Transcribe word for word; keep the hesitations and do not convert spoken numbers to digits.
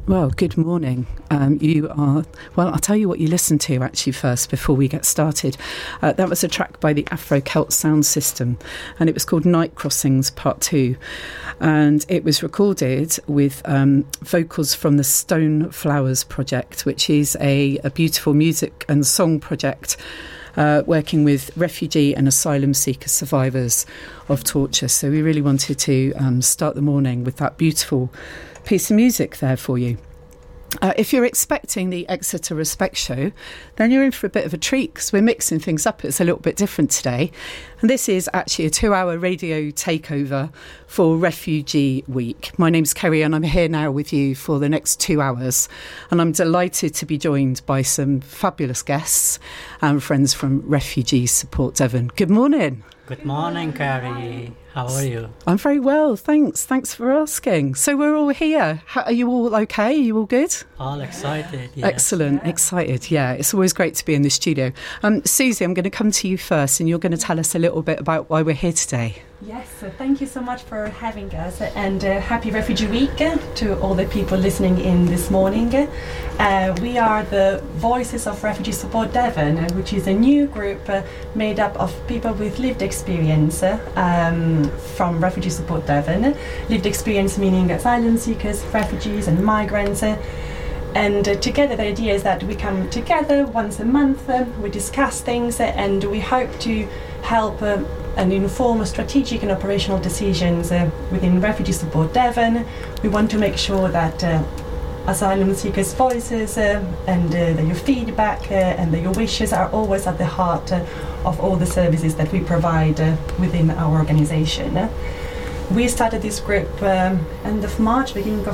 Well, good morning. Um, you are, well, I'll tell you what you listened to actually first before we get started. Uh, that was a track by the Afro-Celt Sound System, and it was called Night Crossings Part two. And it was recorded with um, vocals from the Stone Flowers Project, which is a, a beautiful music and song project Uh, working with refugee and asylum seeker survivors of torture. So we really wanted to um, start the morning with that beautiful piece of music there for you. Uh, if you're expecting the Exeter Respect Show, then you're in for a bit of a treat because we're mixing things up. It's a little bit different today. And this is actually a two-hour radio takeover for Refugee Week. My name's Kerry and I'm here now with you for the next two hours. And I'm delighted to be joined by some fabulous guests and friends from Refugee Support Devon. Good morning. Good morning, Carrie. How are you? I'm very well, thanks. Thanks for asking. So we're all here. How, are you all okay? Are you all good? All excited, yes. Excellent, yeah. Excited, yeah. It's always great to be in the studio. Um, Susie, I'm going to come to you first and you're going to tell us a little bit about why we're here today. Yes, so thank you so much for having us, and uh, happy Refugee Week to all the people listening in this morning. Uh, we are the Voices of Refugee Support Devon, which is a new group uh, made up of people with lived experience um, from Refugee Support Devon. Lived experience meaning asylum seekers, refugees and migrants. Uh, And uh, together, the idea is that we come together once a month, uh, we discuss things, uh, and we hope to help uh, and inform strategic and operational decisions uh, within Refugee Support Devon. We want to make sure that uh, asylum seekers' voices uh, and uh, that your feedback uh, and that your wishes are always at the heart uh, of all the services that we provide uh, within our organisation. We started this group um, end of March, beginning of